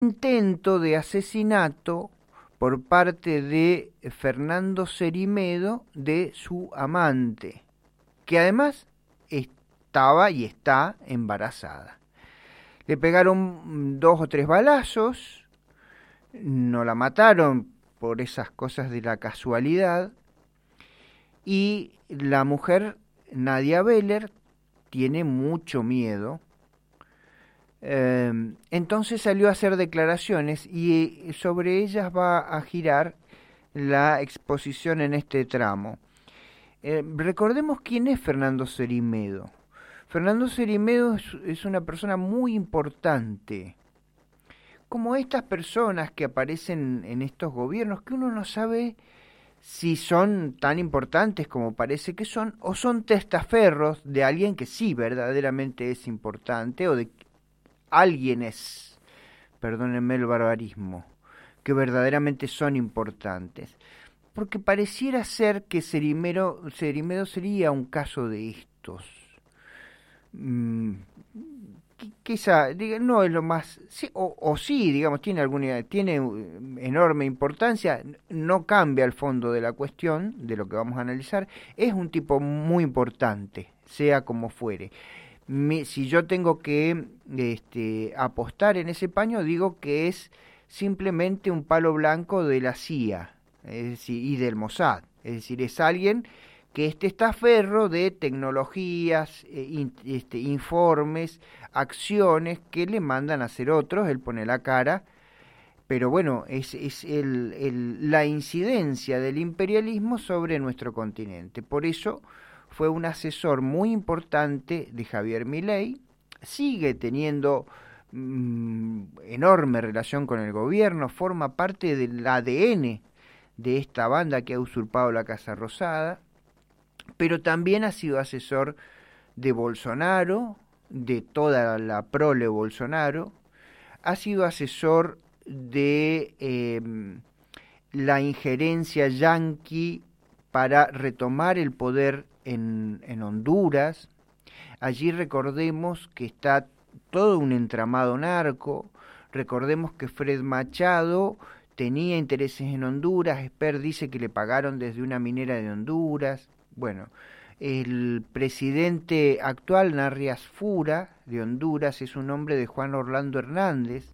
intento de asesinato por parte de Fernando Cerimedo de su amante, que además estaba y está embarazada. Le pegaron 2 o 3 balazos, no la mataron por esas cosas de la casualidad, y la mujer, Nadia Beller, tiene mucho miedo. Entonces salió a hacer declaraciones y sobre ellas va a girar la exposición en este tramo. Recordemos quién es Fernando Cerimedo. Fernando Cerimedo es una persona muy importante, como estas personas que aparecen en estos gobiernos, que uno no sabe si son tan importantes como parece que son, o son testaferros de alguien que sí verdaderamente es importante, o de alguien es, perdónenme el barbarismo, que verdaderamente son importantes. Porque pareciera ser que Cerimedo sería un caso de estos. Quizá no es lo más, sí, o sí, digamos, tiene enorme importancia, no cambia el fondo de la cuestión, de lo que vamos a analizar, es un tipo muy importante, sea como fuere. Si yo tengo que apostar en ese paño, digo que es simplemente un palo blanco de la CIA, es decir, y del Mossad, es decir, es alguien que este testaferro de tecnologías, informes, acciones que le mandan a hacer otros, él pone la cara, pero bueno, es la incidencia del imperialismo sobre nuestro continente. Por eso fue un asesor muy importante de Javier Milei, sigue teniendo enorme relación con el gobierno, forma parte del ADN de esta banda que ha usurpado la Casa Rosada, pero también ha sido asesor de Bolsonaro, de toda la prole Bolsonaro, ha sido asesor de la injerencia yanqui para retomar el poder en Honduras. Allí recordemos que está todo un entramado narco, recordemos que Fred Machado tenía intereses en Honduras, Esper dice que le pagaron desde una minera de Honduras. Bueno, el presidente actual, Narrias Fura, de Honduras, es un hombre de Juan Orlando Hernández,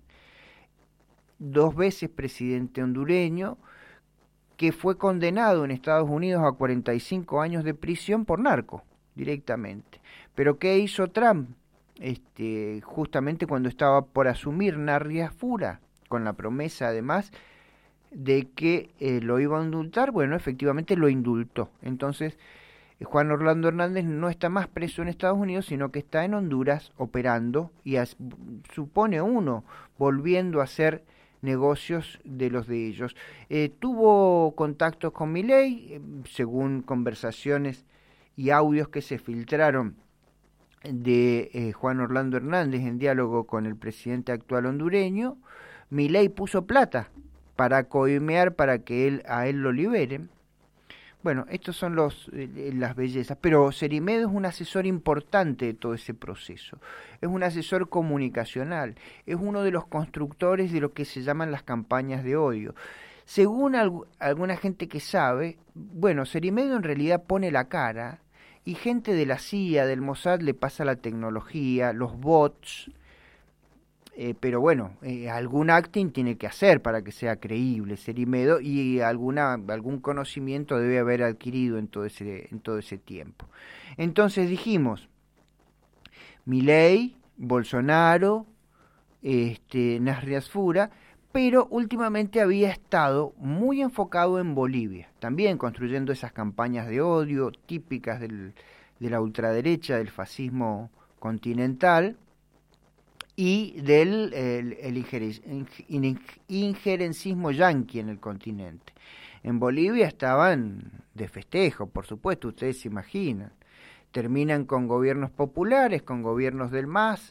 2 veces presidente hondureño, que fue condenado en Estados Unidos a 45 años de prisión por narco, directamente. Pero ¿qué hizo Trump? Justamente cuando estaba por asumir Narrias Fura, con la promesa además de que lo iba a indultar, bueno, efectivamente lo indultó. Entonces, Juan Orlando Hernández no está más preso en Estados Unidos, sino que está en Honduras operando y supone uno volviendo a hacer negocios de los de ellos. Tuvo contactos con Milei, según conversaciones y audios que se filtraron de Juan Orlando Hernández en diálogo con el presidente actual hondureño. Milei puso plata para coimear para que a él lo liberen. Bueno, estos son las bellezas, pero Cerimedo es un asesor importante de todo ese proceso, es un asesor comunicacional, es uno de los constructores de lo que se llaman las campañas de odio. Según alguna gente que sabe, bueno, Cerimedo en realidad pone la cara y gente de la CIA, del Mossad, le pasa la tecnología, los bots, pero bueno, algún acting tiene que hacer para que sea creíble Cerimedo y algún conocimiento debe haber adquirido en todo ese tiempo. Entonces dijimos, Milei, Bolsonaro, Narrias Fura, pero últimamente había estado muy enfocado en Bolivia, también construyendo esas campañas de odio típicas de la ultraderecha, del fascismo continental, y del injerencismo yanqui en el continente. En Bolivia estaban de festejo, por supuesto, ustedes se imaginan. Terminan con gobiernos populares, con gobiernos del MAS,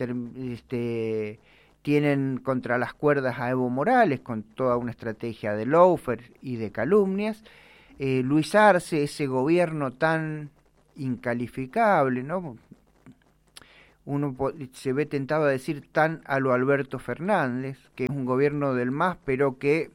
tienen contra las cuerdas a Evo Morales con toda una estrategia de lawfare y de calumnias. Luis Arce, ese gobierno tan incalificable, ¿no? se ve tentado a decir tan a lo Alberto Fernández, que es un gobierno del MAS, pero que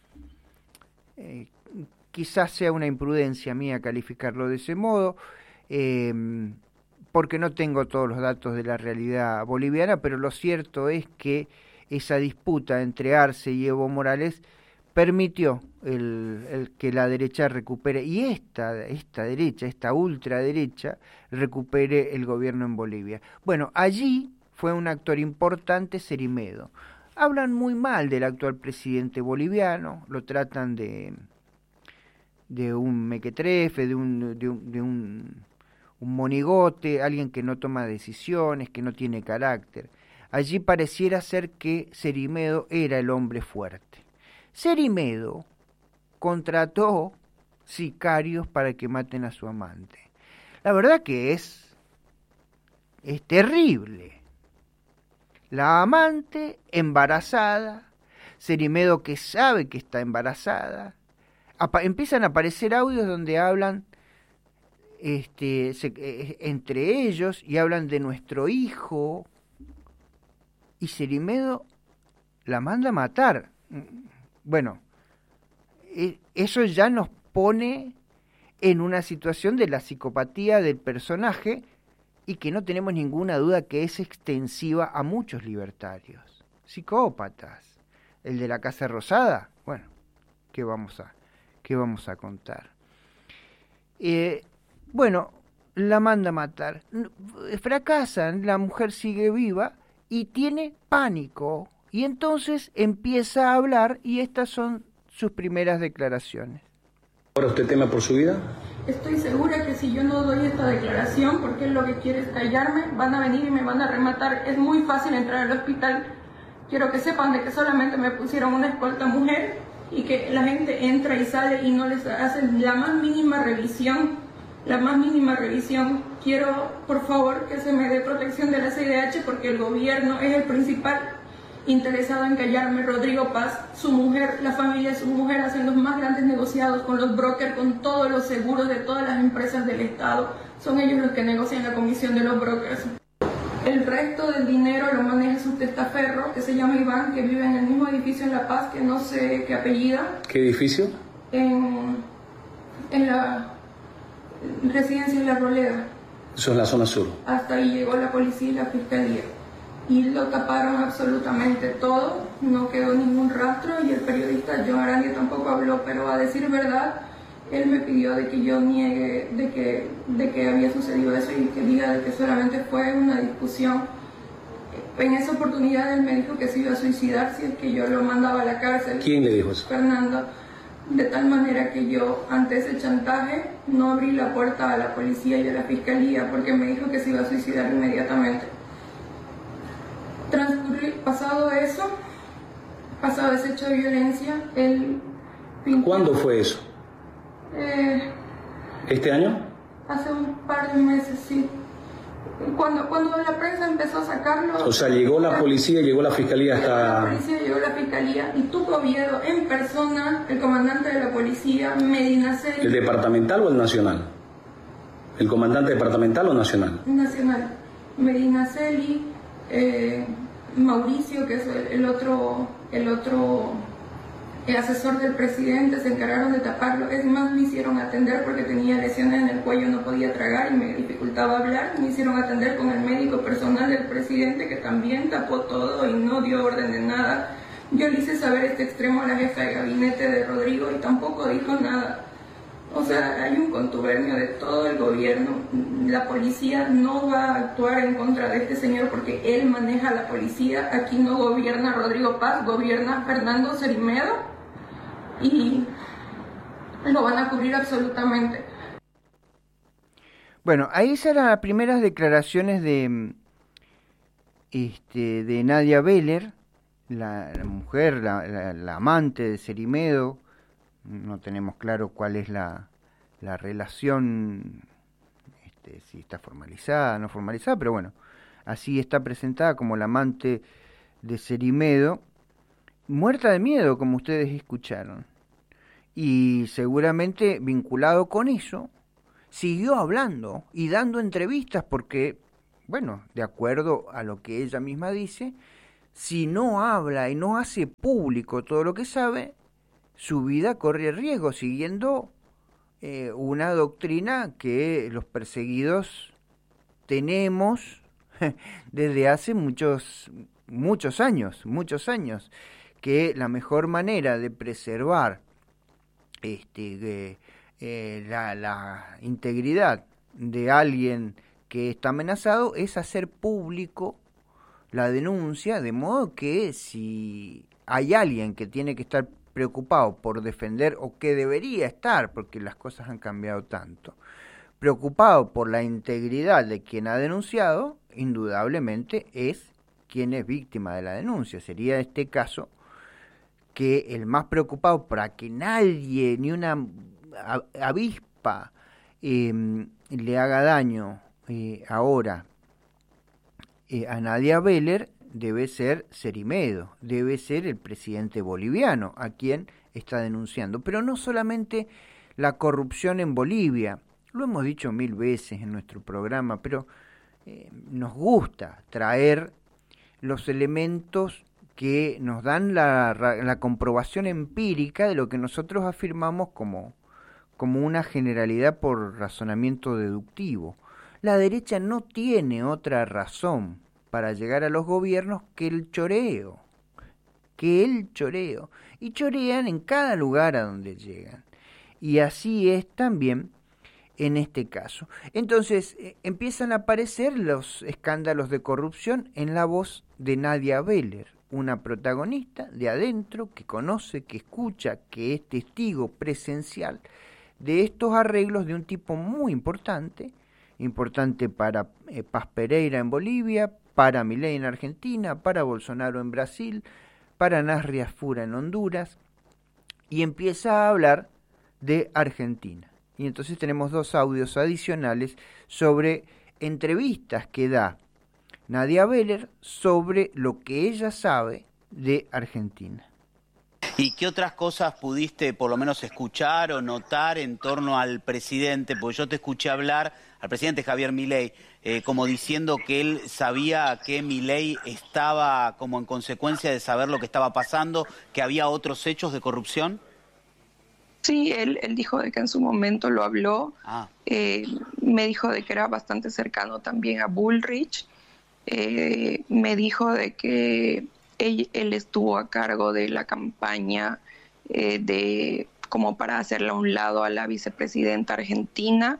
quizás sea una imprudencia mía calificarlo de ese modo, porque no tengo todos los datos de la realidad boliviana, pero lo cierto es que esa disputa entre Arce y Evo Morales permitió el que la derecha recupere, y esta derecha, esta ultraderecha, recupere el gobierno en Bolivia. Bueno, allí fue un actor importante Cerimedo. Hablan muy mal del actual presidente boliviano, lo tratan de un mequetrefe, de un monigote, alguien que no toma decisiones, que no tiene carácter. Allí pareciera ser que Cerimedo era el hombre fuerte. Cerimedo contrató sicarios para que maten a su amante. La verdad que es terrible. La amante embarazada, Cerimedo que sabe que está embarazada, empiezan a aparecer audios donde hablan entre ellos y hablan de nuestro hijo, y Cerimedo la manda a matar. Bueno, eso ya nos pone en una situación de la psicopatía del personaje, y que no tenemos ninguna duda que es extensiva a muchos libertarios, psicópatas. El de la Casa Rosada, bueno, ¿qué vamos a contar? Bueno, la manda a matar. Fracasan, la mujer sigue viva y tiene pánico. Y entonces empieza a hablar, y estas son sus primeras declaraciones. ¿Ahora usted teme por su vida? Estoy segura que si yo no doy esta declaración, porque él lo que quiere es callarme, van a venir y me van a rematar. Es muy fácil entrar al hospital. Quiero que sepan de que solamente me pusieron una escolta mujer y que la gente entra y sale y no les hacen la más mínima revisión. La más mínima revisión. Quiero, por favor, que se me dé protección de la CIDH, porque el gobierno es el principal interesado en callarme. Rodrigo Paz, su mujer, la familia de su mujer hacen los más grandes negociados con los brokers, con todos los seguros de todas las empresas del Estado. Son ellos los que negocian la comisión de los brokers. El resto del dinero lo maneja su testaferro, que se llama Iván, que vive en el mismo edificio en La Paz, que no sé qué apellida. ¿Qué edificio? En la residencia de La Roleda. Eso es la zona sur. Hasta ahí llegó la policía y la fiscalía. Y lo taparon absolutamente todo, no quedó ningún rastro, y el periodista John Arandia tampoco habló, pero a decir verdad, él me pidió de que yo niegue de que había sucedido eso, y que diga de que solamente fue una discusión. En esa oportunidad él me dijo que se iba a suicidar si es que yo lo mandaba a la cárcel. ¿Quién le dijo eso? Fernando. De tal manera que yo, ante ese chantaje, no abrí la puerta a la policía y a la fiscalía, porque me dijo que se iba a suicidar inmediatamente. Pasado ese hecho de violencia, él pintó. ¿Cuándo fue eso? ¿Este año? Hace un par de meses, sí. Cuando la prensa empezó a sacarlo... O sea, llegó la policía, llegó la fiscalía hasta... La policía, llegó la fiscalía, y Tuco Oviedo en persona, el comandante de la policía, Medina Celi... ¿El departamental o el nacional? ¿El comandante departamental o nacional? Nacional. Medina Celi, Mauricio, que es el otro asesor del presidente, se encargaron de taparlo. Es más, me hicieron atender porque tenía lesiones en el cuello, no podía tragar y me dificultaba hablar. Me hicieron atender con el médico personal del presidente, que también tapó todo y no dio orden de nada. Yo le hice saber este extremo a la jefa de gabinete de Rodrigo y tampoco dijo nada. O sea, hay un contubernio de todo el gobierno. La policía no va a actuar en contra de este señor porque él maneja la policía. Aquí no gobierna Rodrigo Paz, gobierna Fernando Cerimedo, y lo van a cubrir absolutamente. Bueno, ahí esas eran las primeras declaraciones de Nadia Beller, la mujer, la amante de Cerimedo. No tenemos claro cuál es la relación, si está formalizada, no formalizada, pero bueno, así está presentada como la amante de Cerimedo, muerta de miedo, como ustedes escucharon. Y seguramente vinculado con eso, siguió hablando y dando entrevistas, porque bueno, de acuerdo a lo que ella misma dice, si no habla y no hace público todo lo que sabe, su vida corre riesgo, siguiendo una doctrina que los perseguidos tenemos desde hace muchos años, que la mejor manera de preservar la integridad de alguien que está amenazado es hacer público la denuncia, de modo que si hay alguien que tiene que estar preocupado por defender, o que debería estar, porque las cosas han cambiado tanto, preocupado por la integridad de quien ha denunciado, indudablemente es quien es víctima de la denuncia. Sería este caso que el más preocupado para que nadie, ni una avispa, le haga daño ahora a Nadia Beller, debe ser Cerimedo, debe ser el presidente boliviano a quien está denunciando. Pero no solamente la corrupción en Bolivia, lo hemos dicho 1000 veces en nuestro programa, pero nos gusta traer los elementos que nos dan la comprobación empírica de lo que nosotros afirmamos como una generalidad por razonamiento deductivo. La derecha no tiene otra razón para llegar a los gobiernos que el choreo. Y chorean en cada lugar a donde llegan. Y así es también en este caso. Entonces empiezan a aparecer los escándalos de corrupción en la voz de Nadia Beller, una protagonista de adentro que conoce, que escucha, que es testigo presencial de estos arreglos de un tipo muy importante para Paz Pereira en Bolivia, para Milei en Argentina, para Bolsonaro en Brasil, para Nasri Fura en Honduras, y empieza a hablar de Argentina. Y entonces tenemos 2 audios adicionales sobre entrevistas que da Nadia Beller sobre lo que ella sabe de Argentina. ¿Y qué otras cosas pudiste por lo menos escuchar o notar en torno al presidente? Porque yo te escuché hablar al presidente Javier Milei como diciendo que él sabía que Milei estaba como en consecuencia de saber lo que estaba pasando, que había otros hechos de corrupción. Sí, él dijo de que en su momento lo habló. Me dijo de que era bastante cercano también a Bullrich. Me dijo de que él estuvo a cargo de la campaña como para hacerla a un lado a la vicepresidenta argentina.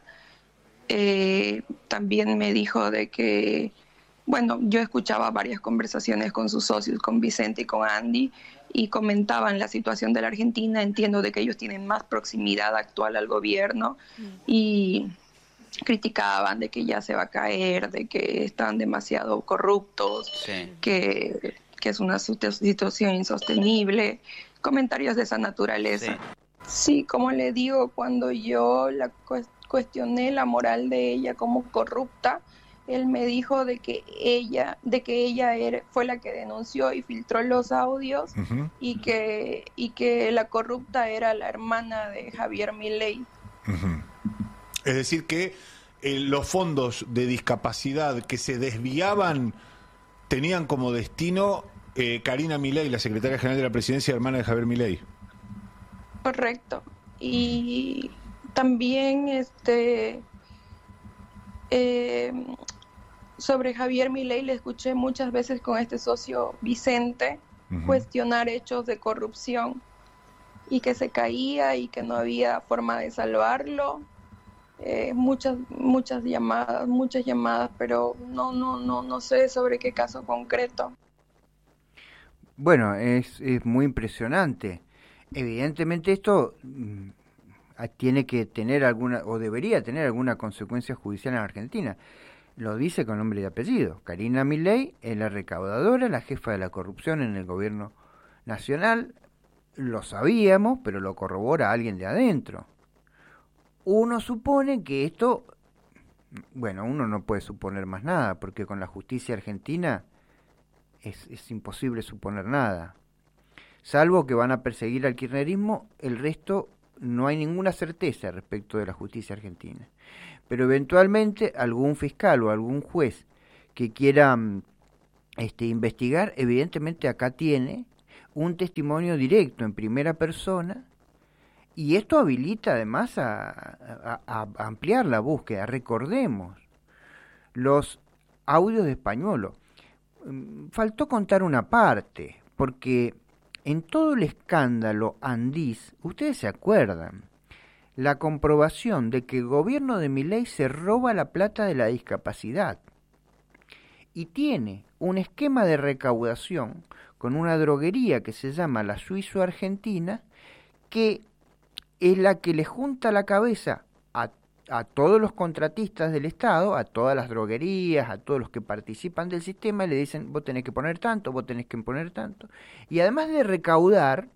También me dijo de que, bueno, yo escuchaba varias conversaciones con sus socios, con Vicente y con Andy, y comentaban la situación de la Argentina. Entiendo de que ellos tienen más proximidad actual al gobierno y criticaban de que ya se va a caer, de que están demasiado corruptos, sí, que es una situación insostenible, comentarios de esa naturaleza. Sí, como le digo, cuando yo la cuestioné la moral de ella como corrupta, él me dijo de que ella fue la que denunció y filtró los audios, uh-huh, y que la corrupta era la hermana de Javier Milei. Uh-huh. Es decir que los fondos de discapacidad que se desviaban tenían como destino Karina Milei, la secretaria general de la presidencia, hermana de Javier Milei. Correcto. Y también sobre Javier Milei le escuché muchas veces con este socio Vicente, uh-huh, cuestionar hechos de corrupción y que se caía y que no había forma de salvarlo. Muchas llamadas, pero no sé sobre qué caso concreto. Bueno, es muy impresionante. Evidentemente esto tiene que tener alguna, o debería tener alguna consecuencia judicial en Argentina. Lo dice con nombre y apellido. Karina Milei es la recaudadora, la jefa de la corrupción en el gobierno nacional. Lo sabíamos, pero lo corrobora alguien de adentro. Uno supone que esto, bueno, uno no puede suponer más nada, porque con la justicia argentina es imposible suponer nada. Salvo que van a perseguir al kirchnerismo, el resto no hay ninguna certeza respecto de la justicia argentina. Pero eventualmente algún fiscal o algún juez que quiera investigar, evidentemente acá tiene un testimonio directo en primera persona, y esto habilita además a ampliar la búsqueda. Recordemos los audios de Españolo. Faltó contar una parte, porque en todo el escándalo Andís, ustedes se acuerdan, la comprobación de que el gobierno de Milei se roba la plata de la discapacidad y tiene un esquema de recaudación con una droguería que se llama la Suizo-Argentina, que es la que le junta la cabeza a todos los contratistas del Estado, a todas las droguerías, a todos los que participan del sistema, y le dicen, vos tenés que poner tanto, vos tenés que poner tanto. Y además de recaudar,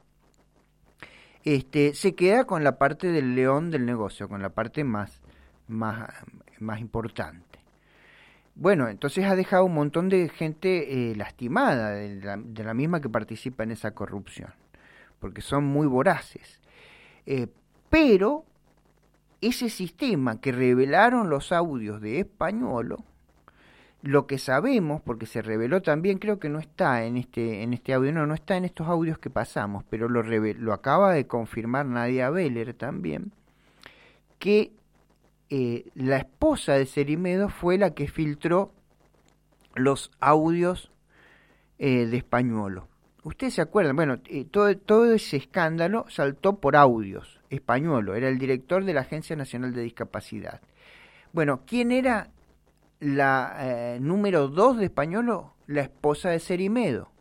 se queda con la parte del león del negocio, con la parte más importante. Bueno, entonces ha dejado un montón de gente lastimada, de la misma que participa en esa corrupción, porque son muy voraces. Pero ese sistema que revelaron los audios de Españolo, lo que sabemos, porque se reveló también, creo que no está en este audio, no está en estos audios que pasamos, pero lo acaba de confirmar Nadia Beller también, que la esposa de Cerimedo fue la que filtró los audios de Españolo. Ustedes se acuerdan, bueno, todo ese escándalo saltó por audios. Españolo era el director de la Agencia Nacional de Discapacidad. Bueno, ¿quién era la número 2 de Españolo? La esposa de Cerimedo.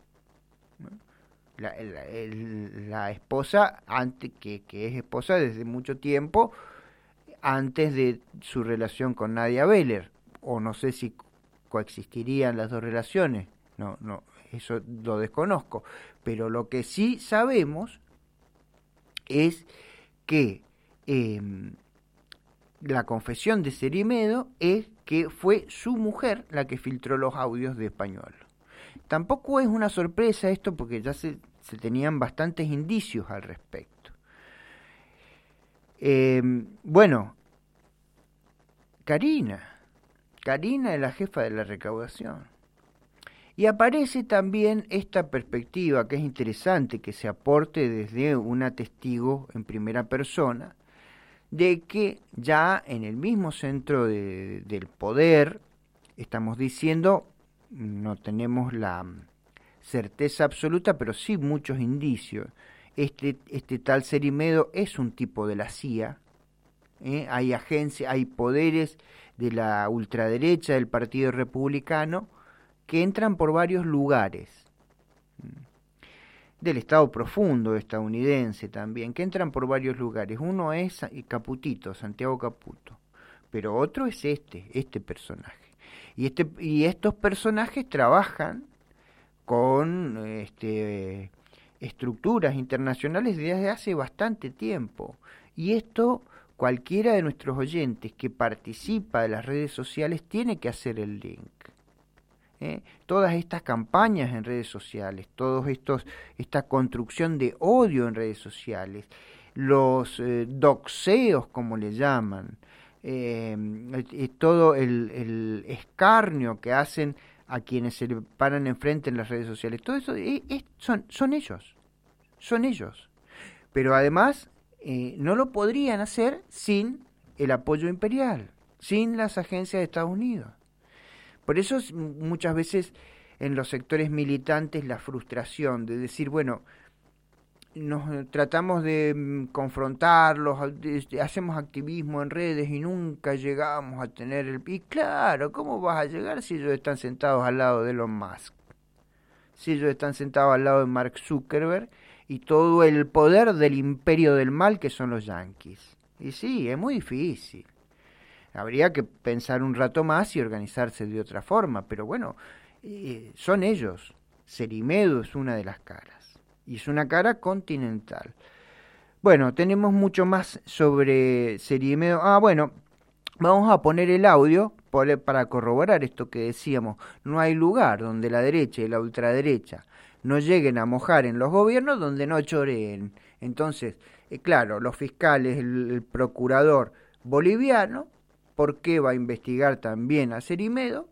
La esposa, que es esposa desde mucho tiempo, antes de su relación con Nadia Beller, o no sé si coexistirían las dos relaciones, no, eso lo desconozco, pero lo que sí sabemos es que la confesión de Cerimedo es que fue su mujer la que filtró los audios de Españolo. Tampoco es una sorpresa esto, porque ya se tenían bastantes indicios al respecto. Bueno, Karina es la jefa de la recaudación. Y aparece también esta perspectiva que es interesante, que se aporte desde una testigo en primera persona, de que ya en el mismo centro del poder, estamos diciendo, no tenemos la certeza absoluta, pero sí muchos indicios. Este tal Cerimedo es un tipo de la CIA, hay agencias, hay poderes de la ultraderecha del Partido Republicano que entran por varios lugares, del Estado profundo estadounidense también, que entran por varios lugares. Uno es Caputito, Santiago Caputo, pero otro es este personaje. Y estos personajes trabajan con estructuras internacionales desde hace bastante tiempo. Y esto, cualquiera de nuestros oyentes que participa de las redes sociales tiene que hacer el link. Todas estas campañas en redes sociales, esta construcción de odio en redes sociales, los doxeos, como le llaman, todo el escarnio que hacen a quienes se le paran enfrente en las redes sociales, todo eso son ellos. Pero además no lo podrían hacer sin el apoyo imperial, sin las agencias de Estados Unidos. Por eso muchas veces en los sectores militantes la frustración de decir, bueno, nos tratamos de confrontarlos, hacemos activismo en redes y nunca llegamos a tener el... Y claro, ¿cómo vas a llegar si ellos están sentados al lado de Elon Musk? Si ellos están sentados al lado de Mark Zuckerberg y todo el poder del imperio del mal que son los yanquis. Y sí, es muy difícil. Habría que pensar un rato más y organizarse de otra forma, pero bueno, son ellos. Cerimedo es una de las caras, y es una cara continental. Bueno, tenemos mucho más sobre Cerimedo. Bueno, vamos a poner el audio para corroborar esto que decíamos. No hay lugar donde la derecha y la ultraderecha no lleguen a mojar en los gobiernos donde no choreen. Entonces, claro, los fiscales, el procurador boliviano, ¿por qué va a investigar también a Cerimedo?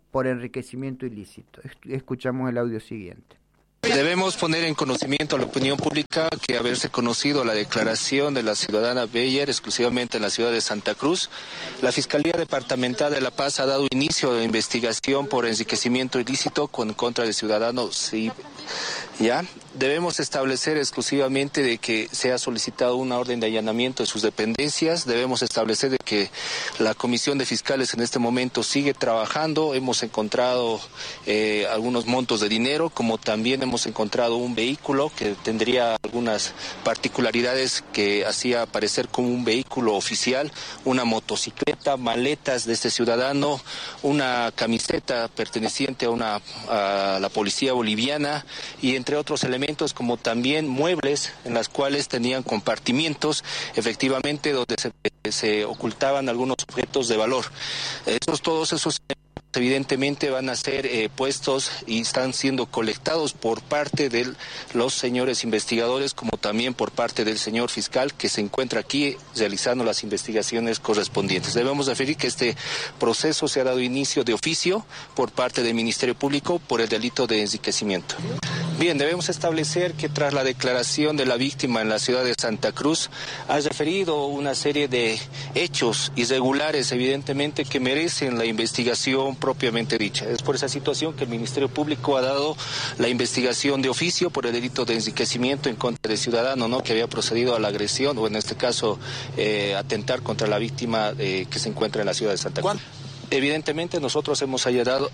por enriquecimiento ilícito. Escuchamos el audio siguiente. Debemos poner en conocimiento a la opinión pública que haberse conocido la declaración de la ciudadana Beyer exclusivamente en la ciudad de Santa Cruz. La Fiscalía Departamental de La Paz ha dado inicio a la investigación por enriquecimiento ilícito en contra del ciudadano sí. ¿Ya? Debemos establecer exclusivamente de que se ha solicitado una orden de allanamiento de sus dependencias. Debemos establecer de que la Comisión de Fiscales en este momento sigue trabajando. Hemos encontrado algunos montos de dinero, como también hemos encontrado un vehículo que tendría algunas particularidades que hacía parecer como un vehículo oficial, una motocicleta, maletas de este ciudadano, una camiseta perteneciente a la policía boliviana y entre otros elementos como también muebles en las cuales tenían compartimientos efectivamente donde se ocultaban algunos objetos de valor. Todos esos evidentemente van a ser puestos y están siendo colectados por parte de los señores investigadores como también por parte del señor fiscal que se encuentra aquí realizando las investigaciones correspondientes. Debemos referir que este proceso se ha dado inicio de oficio por parte del Ministerio Público por el delito de enriquecimiento. Bien, debemos establecer que tras la declaración de la víctima en la ciudad de Santa Cruz ha referido una serie de hechos irregulares evidentemente que merecen la investigación propiamente dicha. Es por esa situación que el Ministerio Público ha dado la investigación de oficio por el delito de enriquecimiento en contra del ciudadano, ¿no?, que había procedido a la agresión o en este caso atentar contra la víctima que se encuentra en la ciudad de Santa Cruz. Evidentemente nosotros hemos allanado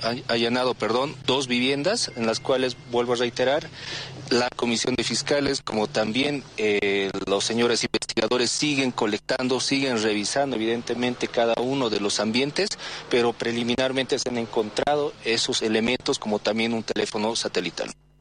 2 viviendas en las cuales, vuelvo a reiterar, la Comisión de Fiscales como también los señores investigadores siguen colectando, siguen revisando evidentemente cada uno de los ambientes, pero preliminarmente se han encontrado esos elementos como también un teléfono satelital.